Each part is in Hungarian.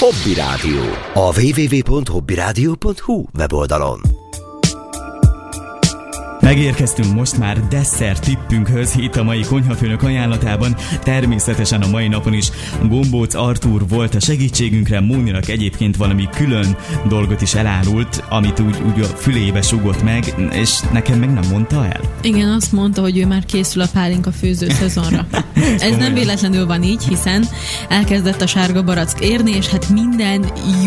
Hobby Rádió. A www.hobbyradio.hu weboldalon. Megérkeztünk most már desszert tippünkhöz itt a mai konyhafőnök ajánlatában. Természetesen a mai napon is Gombóc Artúr volt a segítségünkre. Móninak egyébként valami külön dolgot is elárult, amit úgy a fülébe sugott meg, és nekem meg nem mondta el. Igen, azt mondta, hogy ő már készül a pálinka főző szezonra. Ez nem véletlenül van így, hiszen elkezdett a sárga barack érni, és hát minden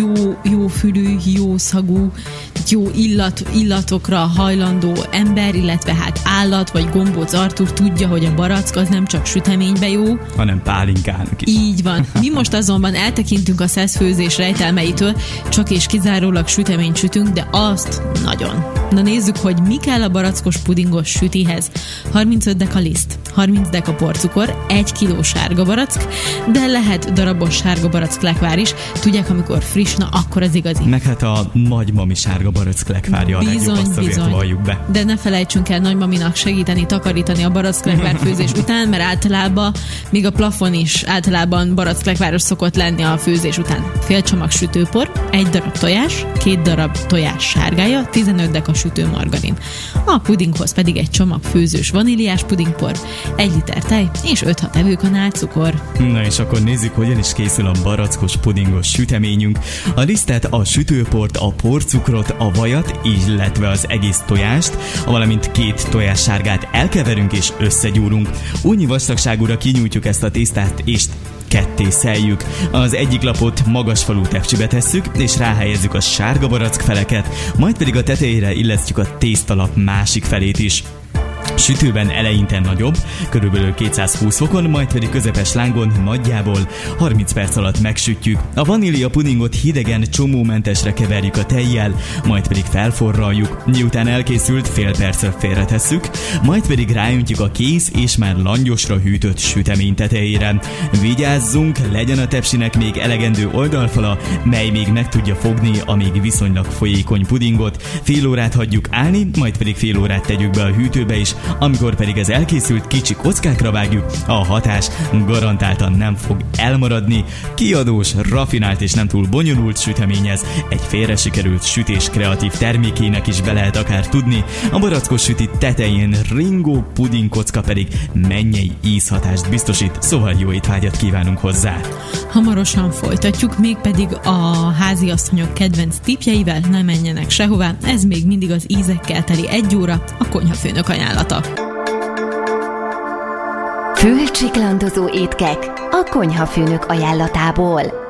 jó fülű, jó szagú, jó illatokra hajlandó ember, illetve hát állat vagy Gombóc Artúr tudja, hogy a barack az nem csak süteménybe jó, hanem pálinkának is. Így van. Mi most azonban eltekintünk a szeszfőzés rejtelmeitől, csak és kizárólag süteményt sütünk, de azt nagyon. Na nézzük, hogy mi kell a barackos pudingos sütihez. 35 deka liszt, 30 deka porcukor, 1 kiló sárga barack, de lehet darabos sárga barack lekvár is. Tudják, amikor friss, na akkor az igazi. Meg hát a nagymami sárga barack lekvárja a legjobb, azt azért valljuk be. De ne felejtsünk el nagymaminak segíteni, takarítani a barack lekvár főzés után, mert általában még a plafon is általában barack lekváros szokott lenni a főzés után. Fél csomag sütőpor, 1 darab tojás, 2 darab tojás sárgája, 15 deka sütőmargarin. A pudinghoz pedig 1 csomag főzős vaníliás pudingpor, 1 liter tej és 5-6 evőkanál cukor. Na és akkor nézzük, hogyan is készül a barackos pudingos süteményünk. A lisztet, a sütőport, a porcukrot, a vajat, illetve az egész tojást, valamint 2 tojássárgát elkeverünk és összegyúrunk. Újnyi vastagságúra kinyújtjuk ezt a tésztát és ketté szeljük. Az egyik lapot magasfalú tepsibe tesszük, és ráhelyezzük a sárga barack feleket, majd pedig a tetejére illesztjük a tésztalap másik felét is. Sütőben eleinte nagyobb, körülbelül 220 fokon, majd pedig közepes lángon nagyjából 30 perc alatt megsütjük. A vanília pudingot hidegen csomómentesre keverjük a tejjel, majd pedig felforraljuk. Miután elkészült, fél percre félretesszük, majd pedig ráöntjük a kész és már langyosra hűtött sütemény tetejére. Vigyázzunk, legyen a tepsinek még elegendő oldalfala, mely még meg tudja fogni a még viszonylag folyékony pudingot. Fél órát hagyjuk állni, majd pedig fél órát tegyük be a hűtőbe is. Amikor pedig ez elkészült, kicsi kockákra vágjuk, a hatás garantáltan nem fog elmaradni. Kiadós, rafinált és nem túl bonyolult süteményez, egy félre sikerült sütés kreatív termékének is be lehet akár tudni. A barackos süti tetején ringó pudingkocka pedig mennyei ízhatást biztosít, szóval jó étvágyat kívánunk hozzá. Hamarosan folytatjuk, mégpedig a háziasszonyok kedvenc tippjeivel, ne menjenek sehová, ez még mindig az ízekkel teli 1 óra, a konyhafőnök ajánlata. Fülcsiklandozó étkek a konyhafőnök ajánlatából.